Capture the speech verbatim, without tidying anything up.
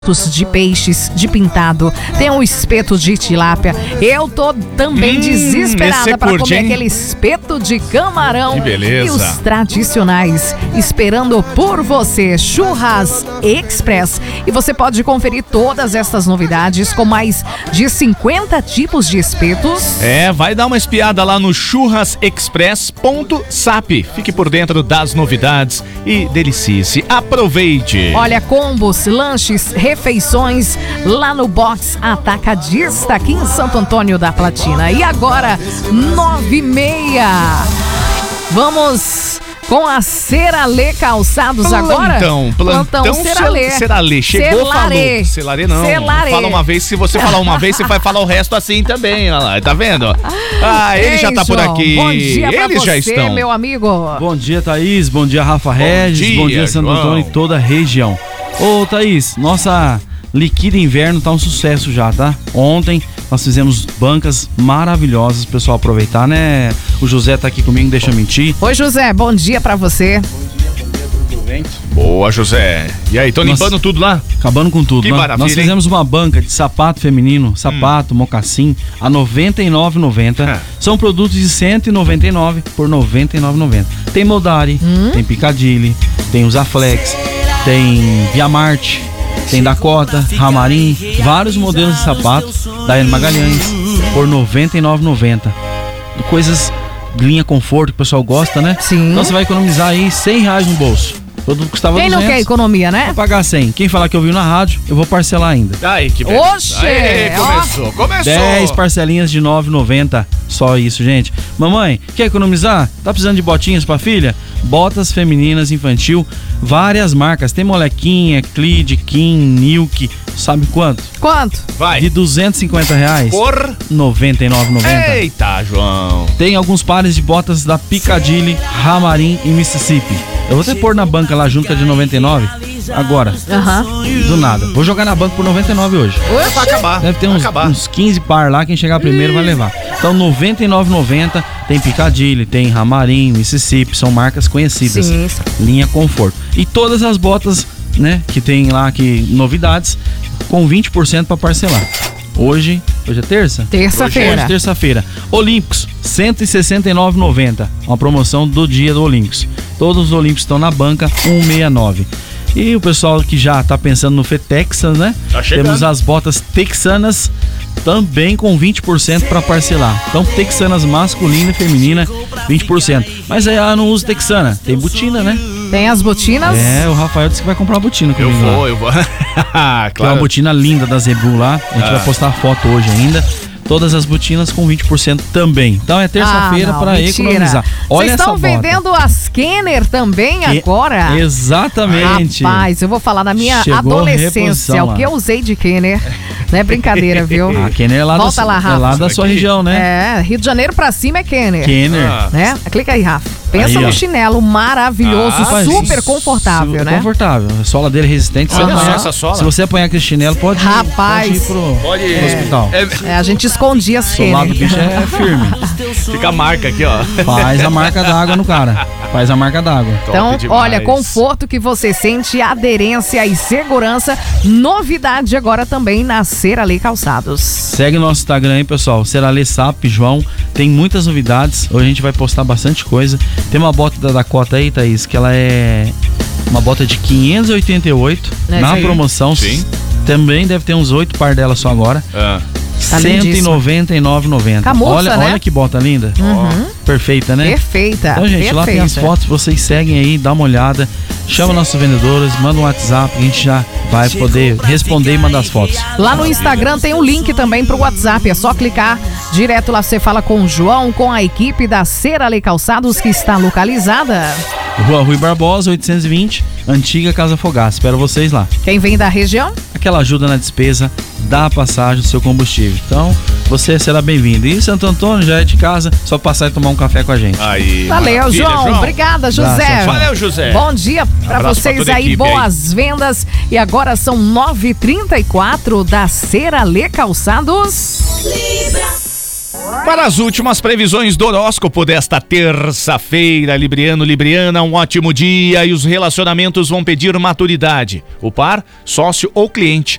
de peixes, de pintado, tem um espeto de tilápia. Eu tô também hum, desesperada para comer hein? aquele espeto de camarão. Que beleza. E os tradicionais esperando por você, Churras Express. E você pode conferir todas essas novidades com mais de cinquenta tipos de espetos. É, vai dar uma espiada lá no churras express ponto sap. Fique por dentro das novidades e delicie-se. Aproveite. Olha, combos, lanches, refeições lá no Box Atacadista aqui em Santo Antônio da Platina. E agora, nove e meia. Vamos com a Seralê Calçados Plantão, agora? Plantão, plantão Seralê. Seralê. Chegou, Celarê. falou. Celarê não. Celarê. Fala uma vez, se você falar uma vez, você vai falar o resto assim também, olha lá, tá vendo? Ah, ele Ei, já tá João, por aqui. Bom dia pra Eles você, já estão. meu amigo. Bom dia, Thaís. Bom dia, Rafa Regis. dia, Bom dia, Santo João. Antônio e toda a região. Ô, Thaís, nossa Liquida Inverno tá um sucesso já, tá? Ontem nós fizemos bancas maravilhosas, pessoal, aproveitar, né? O José tá aqui comigo, deixa eu mentir. Oi, José, bom dia pra você. Boa, José. E aí, tô limpando Nossa. tudo lá? Acabando com tudo. Que Nós- maravilha, Nós fizemos uma banca de sapato feminino, sapato, mocassim, a noventa e nove reais e noventa centavos. Ah. São produtos de cento e noventa e nove reais por noventa e nove reais e noventa centavos. Tem Modari, tem Piccadilly, tem Usaflex, tem Viamarte, tem Dakota, Ramarim, vários modelos de sapatos da N Magalhães por noventa e nove reais e noventa centavos. Coisas de linha conforto que o pessoal gosta, né? Sim. Então você vai economizar aí cem reais no bolso. O produto custava Quem não duzentos. quer economia, né? Vou pagar cem. Quem falar que ouviu na rádio, eu vou parcelar ainda. Aí, que beleza. Oxe, Aê, ó. começou, começou. dez parcelinhas de nove reais e noventa centavos. Só isso, gente. Mamãe, quer economizar? Tá precisando de botinhas pra filha? Botas femininas infantil, várias marcas. Tem Molequinha, Clid, Kim, Nilk. Sabe quanto? Quanto? Vai. De duzentos e cinquenta reais. Por... noventa e nove reais e noventa centavos. Eita, João. Tem alguns pares de botas da Piccadilly, Ramarim e Mississippi. Eu vou até pôr na banca lá junto com a de noventa e nove. Agora. Aham. Do nada. Vou jogar na banca por noventa e nove hoje. É pra acabar. Deve ter Vai uns, acabar. uns quinze par lá, quem chegar primeiro vai levar. Então noventa e nove reais e noventa centavos, tem Piccadilly, tem Ramarim, Mississippi, são marcas conhecidas. Sim. Linha Conforto. E todas as botas, né, que tem lá aqui novidades, com vinte por cento para parcelar. Hoje, hoje é terça? Terça-feira. Hoje, terça-feira. Olímpicos, cento e sessenta e nove reais e noventa centavos. Uma promoção do dia do Olímpicos. Todos os Olímpicos estão na banca, cento e sessenta e nove. E o pessoal que já tá pensando no Fetexas, né? Tá chegando. Temos as botas texanas também com vinte por cento para parcelar. Então, texanas masculina e feminina, vinte por cento. Mas aí eu não uso texana, tem botina, né? Tem as botinas? É, o Rafael disse que vai comprar uma botina Eu comigo lá. vou, eu vou. Tem uma Claro. botina linda da Zebu lá. A gente Ah. vai postar a foto hoje ainda. Todas as botinas com vinte por cento também. Então é terça-feira Ah, não, para mentira. economizar. Olha Vocês essa estão bota. vendendo as Kenner também E- agora? Exatamente. Rapaz, eu vou falar na minha Chegou adolescência, reposição o lá. que eu usei de Kenner. Não é brincadeira, viu? A Kenner é lá, Volta da, lá, é Rafa. lá da sua Aqui. região, né? É, Rio de Janeiro pra cima é Kenner. Kenner. Ah. Né? Clica aí, Rafa. Pensa Aí, no ó. chinelo maravilhoso, Ah, Rapaz, super isso- confortável, isso- né? Confortável. A sola dele é resistente. Olha Você só apanhar- essa sola. Se você apanhar aquele chinelo, pode, Rapaz. pode ir pro, Pode pro hospital. É, É, a gente escondia as O lado do Kenner. bicho é firme. fica a marca aqui, ó. Faz a marca d'água no cara. Faz a marca d'água. Então, Top demais. olha, conforto que você sente, aderência e segurança. Novidade agora também na Seralê Calçados. Segue no nosso Instagram aí, pessoal. Seralê Sap, João. Tem muitas novidades. Hoje a gente vai postar bastante coisa. Tem uma bota da Dakota aí, Thaís, que ela é uma bota de quinhentos e oitenta e oito É, na sim. promoção. Sim. Também deve ter uns oito par dela só agora. Ah. Tá cento e noventa e nove reais e noventa centavos. Camurça, Olha, né? olha que bota linda. Uhum. Perfeita, né? Perfeita. Então, gente, perfeita. lá tem as fotos, vocês seguem aí, dá uma olhada, chama nossos vendedores, manda um WhatsApp, a gente já vai poder responder e mandar as fotos. Lá no Instagram tem um link também pro WhatsApp, é só clicar direto lá, você fala com o João, com a equipe da Seralê Calçados que está localizada. Rua Rui Barbosa, oitocentos e vinte, antiga Casa Fogaça. Espero vocês lá. Quem vem da região? Aquela ajuda na despesa da passagem do seu combustível. Então, você será bem-vindo. E Santo Antônio já é de casa, só passar e tomar um café com a gente. Aí. Valeu, maravilha, João. Obrigada, José. Graças. Valeu, José. Bom dia pra Abraço pra vocês toda a aí, equipe boas vendas. E agora são nove e trinta e quatro da Seralê Calçados. Para as últimas previsões do horóscopo desta terça-feira, Libriano, Libriana, um ótimo dia e os relacionamentos vão pedir maturidade. O par, sócio ou cliente